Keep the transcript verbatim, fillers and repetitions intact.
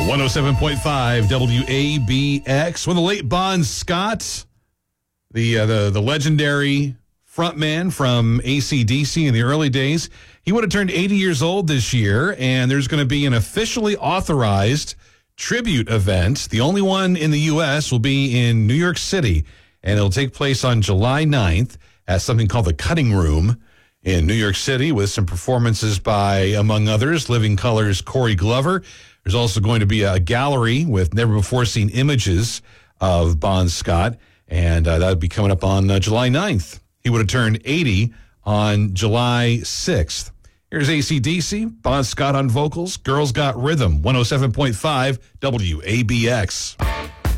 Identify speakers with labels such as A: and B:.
A: one oh seven point five W A B X. When the late Bon Scott, the uh, the the legendary frontman from A C D C in the early days, he would have turned eighty years old this year, and there's going to be an officially authorized tribute event. The only one in the U S will be in New York City, and it'll take place on July ninth at something called the Cutting Room in New York City, with some performances by, among others, Living Color's Corey Glover. There's also going to be a gallery with never-before-seen images of Bon Scott, and uh, that'll be coming up on uh, July ninth. He would have turned eighty on July sixth. Here's A C D C, Bon Scott on vocals, Girls Got Rhythm, one oh seven point five W A B X.